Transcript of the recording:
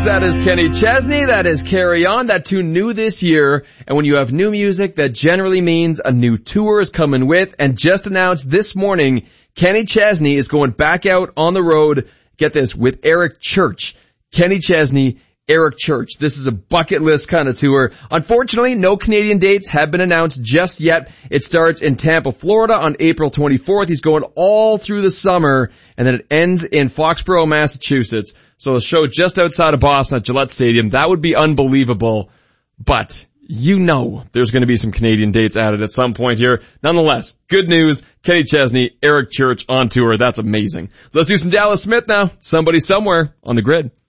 That is Kenny Chesney. That is Carry On. That tune new this year. And when you have new music, that generally means a new tour is coming with. And just announced this morning, Kenny Chesney is going back out on the road. Get this, with Eric Church. Kenny Chesney, Eric Church. This is a bucket list kind of tour. Unfortunately, no Canadian dates have been announced just yet. It starts in Tampa, Florida on April 24th. He's going all through the summer, and then it ends in Foxborough, Massachusetts. So a show just outside of Boston at Gillette Stadium. That would be unbelievable. But you know there's going to be some Canadian dates added at some point here. Nonetheless, good news. Kenny Chesney, Eric Church on tour. That's amazing. Let's do some Dallas Smith now. Somebody Somewhere on the Grid.